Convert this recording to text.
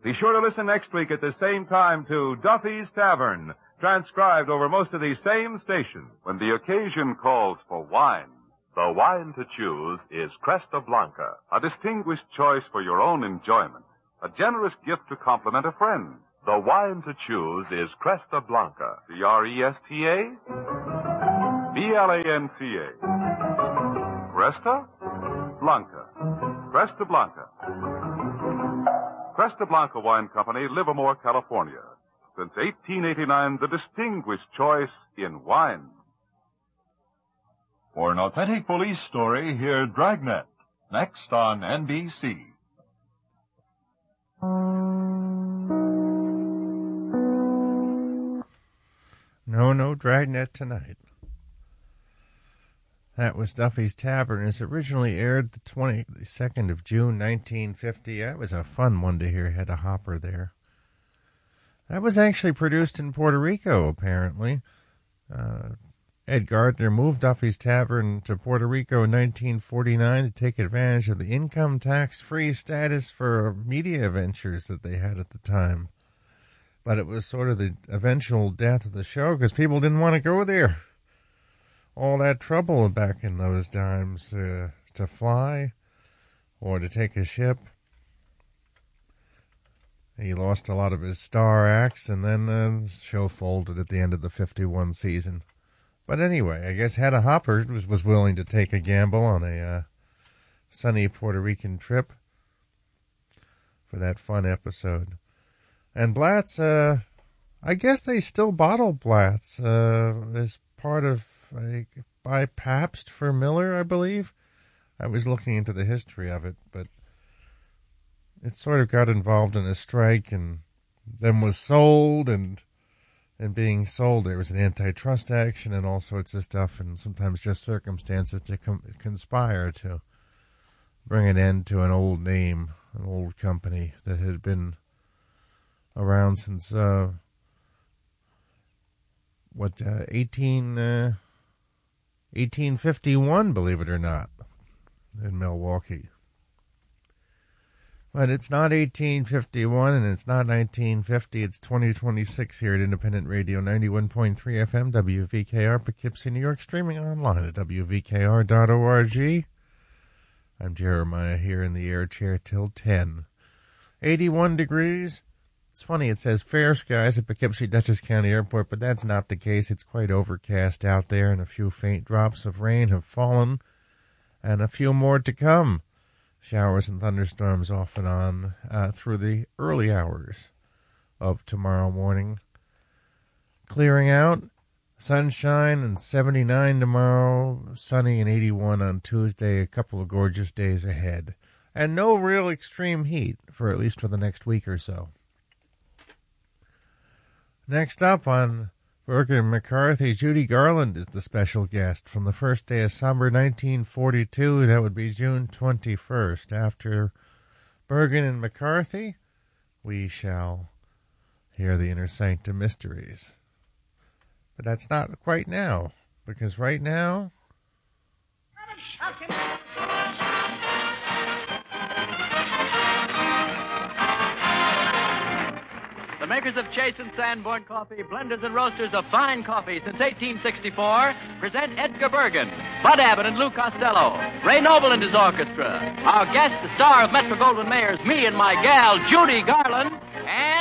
Be sure to listen next week at the same time to Duffy's Tavern, transcribed over most of these same stations. When the occasion calls for wine, the wine to choose is Cresta Blanca, a distinguished choice for your own enjoyment, a generous gift to compliment a friend. The wine to choose is Cresta Blanca, Cresta Blanca. Cresta Blanca. Cresta Blanca. Cresta Blanca Wine Company, Livermore, California. Since 1889, the distinguished choice in wine. For an authentic police story, hear Dragnet, next on NBC. No Dragnet tonight. That was Duffy's Tavern. It originally aired the 22nd of June, 1950. That was a fun one to hear. Had a hopper there. That was actually produced in Puerto Rico, apparently. Ed Gardner moved Duffy's Tavern to Puerto Rico in 1949 to take advantage of the income tax-free status for media ventures that they had at the time. But it was sort of the eventual death of the show because people didn't want to go there. All that trouble back in those times to fly or to take a ship. He lost a lot of his star acts, and then the show folded at the end of the 51 season. But anyway, I guess Hedda Hopper was willing to take a gamble on a sunny Puerto Rican trip for that fun episode. And Blatz, I guess they still bottle Blatz as part of by Pabst for Miller, I believe. I was looking into the history of it, but it sort of got involved in a strike and then was sold, and being sold there was an antitrust action and all sorts of stuff, and sometimes just circumstances to conspire to bring an end to an old name, an old company that had been around since 1851, believe it or not, in Milwaukee. But it's not 1851 and it's not 1950. It's 2026 here at Independent Radio 91.3 FM, WVKR, Poughkeepsie, New York, streaming online at WVKR.org. I'm Jeremiah here in the air chair till 10. 81 degrees. It's funny, it says fair skies at Poughkeepsie Dutchess County Airport, but that's not the case. It's quite overcast out there, and a few faint drops of rain have fallen, and a few more to come. Showers and thunderstorms off and on through the early hours of tomorrow morning. Clearing out, sunshine and 79 tomorrow, sunny and 81 on Tuesday, a couple of gorgeous days ahead. And no real extreme heat, for at least for the next week or so. Next up on Bergen and McCarthy, Judy Garland is the special guest from the first day of summer 1942. That would be June 21st. After Bergen and McCarthy, we shall hear the Inner Sanctum Mysteries. But that's not quite now, because right now... The makers of Chase and Sanborn Coffee, blenders and roasters of fine coffee since 1864, present Edgar Bergen, Bud Abbott and Lou Costello, Ray Noble and his orchestra. Our guest, the star of Metro-Goldwyn-Mayer's Me and My Gal, Judy Garland, and